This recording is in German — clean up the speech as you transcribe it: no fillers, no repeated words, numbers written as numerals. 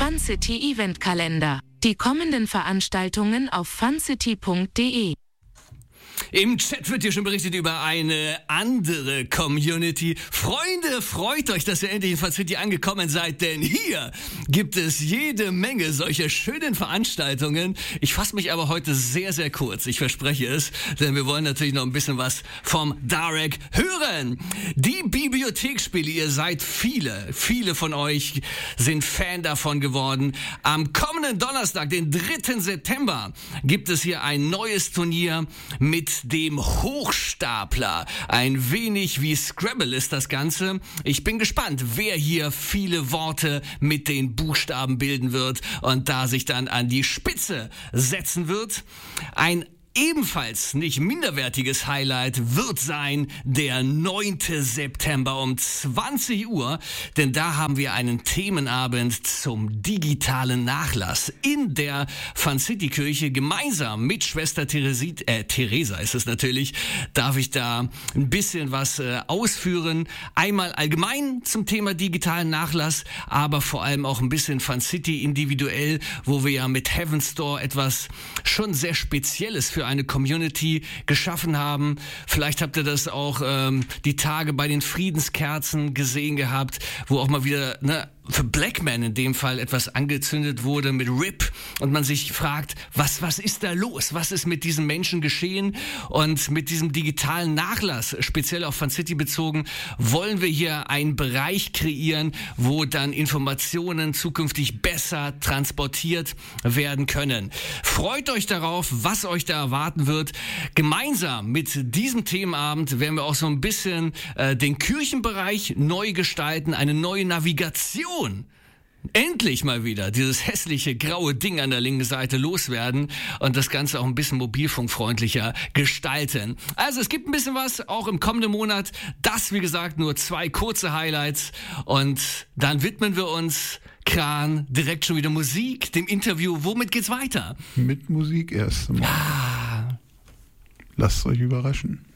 Fun City Eventkalender. Die kommenden Veranstaltungen auf funcity.de. Im Chat wird hier schon berichtet über eine andere Community. Freunde, freut euch, dass ihr endlich in Fun City angekommen seid, denn hier gibt es jede Menge solcher schönen Veranstaltungen. Ich fasse mich aber heute sehr, sehr kurz, ich verspreche es, denn wir wollen natürlich noch ein bisschen was vom Darek hören. Die Bibliotheksspiele, ihr seid viele von euch sind Fan davon geworden. Am kommenden Donnerstag, den 3. September, gibt es hier ein neues Turnier mit dem Hochstapler. Ein wenig wie Scrabble ist das Ganze. Ich bin gespannt, wer hier viele Worte mit den Buchstaben bilden wird und da sich dann an die Spitze setzen wird. Ein ebenfalls nicht minderwertiges Highlight wird sein der 9. September um 20 Uhr, denn da haben wir einen Themenabend zum digitalen Nachlass in der Fun City Kirche. Gemeinsam mit Schwester Theresa ist es natürlich, darf ich da ein bisschen was ausführen. Einmal allgemein zum Thema digitalen Nachlass, aber vor allem auch ein bisschen Fun City individuell, wo wir ja mit Heaven Store etwas schon sehr Spezielles für eine Community geschaffen haben. Vielleicht habt ihr das auch die Tage bei den Friedenskerzen gesehen gehabt, wo auch mal wieder für Blackman in dem Fall etwas angezündet wurde mit RIP und man sich fragt, was ist da los? Was ist mit diesen Menschen geschehen? Und mit diesem digitalen Nachlass, speziell auf Fun City bezogen, wollen wir hier einen Bereich kreieren, wo dann Informationen zukünftig besser transportiert werden können. Freut euch darauf, was euch da erwarten wird. Gemeinsam mit diesem Themenabend werden wir auch so ein bisschen den Kirchenbereich neu gestalten, eine neue Navigation. Endlich mal wieder dieses hässliche graue Ding an der linken Seite loswerden und das Ganze auch ein bisschen mobilfunkfreundlicher gestalten. Also es gibt ein bisschen was, auch im kommenden Monat. Das, wie gesagt, nur 2 kurze Highlights und dann widmen wir uns Kran direkt schon wieder Musik, dem Interview. Womit geht's weiter? Mit Musik erst einmal. Ja. Lasst euch überraschen.